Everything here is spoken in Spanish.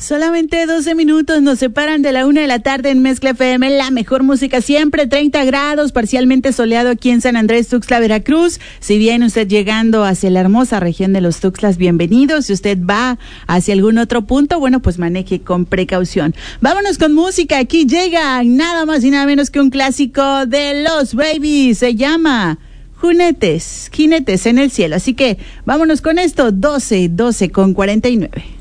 Solamente 12 minutos nos separan de la 1 de la tarde en Mezcla FM, la mejor música siempre, 30 grados, parcialmente soleado aquí en San Andrés, Tuxtla, Veracruz. Si viene usted llegando hacia la hermosa región de los Tuxtlas, bienvenido. Si usted va hacia algún otro punto, bueno, pues maneje con precaución. Vámonos con música, aquí llega nada más y nada menos que un clásico de los Babies, se llama Jinetes en el cielo. Así que vámonos con esto, 12 con 49.